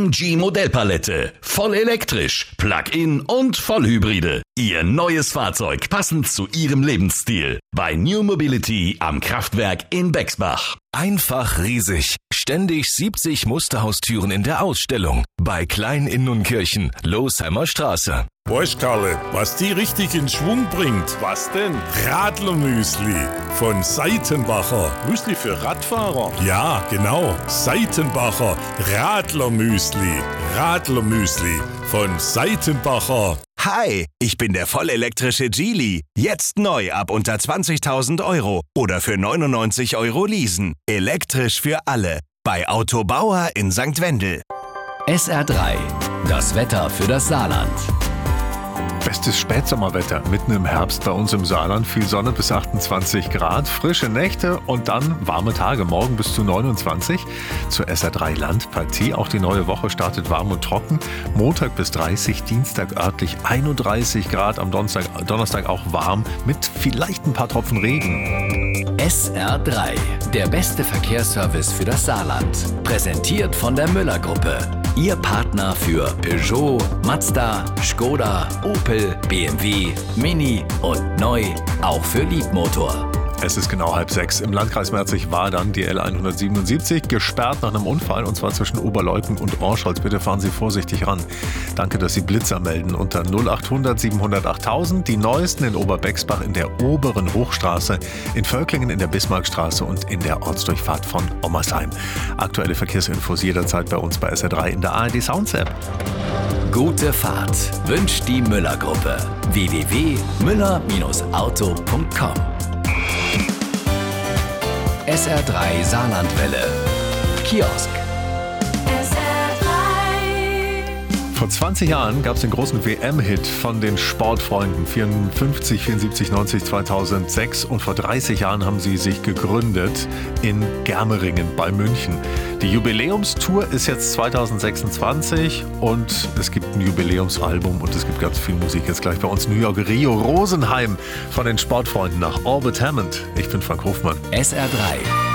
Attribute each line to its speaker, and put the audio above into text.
Speaker 1: AMG Modellpalette. Voll elektrisch, Plug-in und Vollhybride. Ihr neues Fahrzeug passend zu Ihrem Lebensstil. Bei New Mobility am Kraftwerk in Bexbach.
Speaker 2: Einfach riesig. Ständig 70 Musterhaustüren in der Ausstellung. Bei Klein in Nunkirchen, Losheimer Straße.
Speaker 3: Weißt Karle, was die richtig in Schwung bringt?
Speaker 4: Was denn?
Speaker 3: Radlermüsli von Seitenbacher.
Speaker 4: Müsli für Radfahrer?
Speaker 3: Ja, genau. Seitenbacher Radlermüsli. Radlermüsli von Seitenbacher.
Speaker 5: Hi, ich bin der vollelektrische Geely. Jetzt neu ab unter 20.000 Euro oder für 99 Euro leasen. Elektrisch für alle. Bei Autobauer in St. Wendel.
Speaker 1: SR3, das Wetter für das Saarland.
Speaker 6: Bestes Spätsommerwetter mitten im Herbst bei uns im Saarland. Viel Sonne bis 28 Grad, frische Nächte und dann warme Tage, morgen bis zu 29. Zur SR3 Landpartie. Auch die neue Woche startet warm und trocken. Montag bis 30, Dienstag örtlich 31 Grad, am Donnerstag auch warm mit vielleicht ein paar Tropfen Regen.
Speaker 1: SR3, der beste Verkehrsservice für das Saarland. Präsentiert von der Müller-Gruppe. Ihr Partner für Peugeot, Mazda, Skoda, Opel, BMW, Mini und neu auch für Leapmotor.
Speaker 6: Es ist genau 5:30. Im Landkreis Merzig-Wadern die L177 gesperrt nach einem Unfall und zwar zwischen Oberleuthen und Orscholz. Bitte fahren Sie vorsichtig ran. Danke, dass Sie Blitzer melden unter 0800 700 8000. Die neuesten in Oberbexbach in der oberen Hochstraße, in Völklingen in der Bismarckstraße und in der Ortsdurchfahrt von Ommersheim. Aktuelle Verkehrsinfos jederzeit bei uns bei SR3 in der ARD Sounds App.
Speaker 1: Gute Fahrt wünscht die Müller-Gruppe. www.müller-auto.com. SR3 Saarlandwelle. Kiosk.
Speaker 6: Vor 20 Jahren gab es den großen WM-Hit von den Sportfreunden. 54, 74, 90, 2006. Und vor 30 Jahren haben sie sich gegründet in Germeringen bei München. Die Jubiläumstour ist jetzt 2026 und es gibt ein Jubiläumsalbum und es gibt ganz viel Musik. Jetzt gleich bei uns New York, Rio, Rosenheim von den Sportfreunden nach Orbit Hammond. Ich bin Frank Hofmann.
Speaker 1: SR3.